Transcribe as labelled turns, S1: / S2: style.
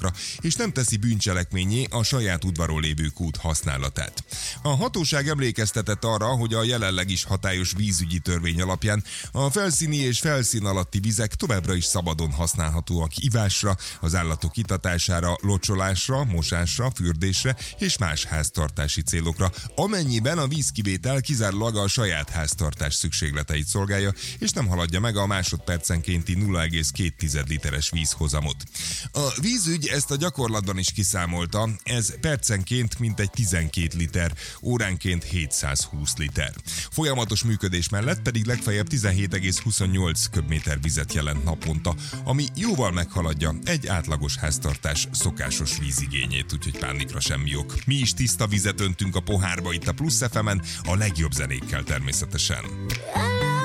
S1: utakra, és nem teszi bűncselekménnyé a saját udvaron lévő kút használatát. A hatóság emlékeztetett arra, hogy a jelenleg is hatályos vízügyi törvény alapján a felszíni és felszín alatti vizek továbbra is szabadon használhatóak ivásra, az állatok itatására, locsolásra, mosásra, fürdésre és más háztartási célokra, amennyiben a vízkivétel kizárólag a saját háztartás szükségleteit szolgálja, és nem haladja meg a másodpercenkénti 0,2 literes vízhozamot. A vízügy ezt a gyakorlatban is kiszámolta, ez percenként mintegy 12 liter, óránként 720 liter. Folyamatos működés mellett pedig legfeljebb 17,28 köbméter vizet jelent naponta, ami jóval meghaladja egy átlagos háztartás szokásos vízigényét, úgyhogy pánikra semmi ok. Mi is tiszta vizet öntünk a pohárba itt a Plusz FM-en, a legjobb zenékkel természetesen.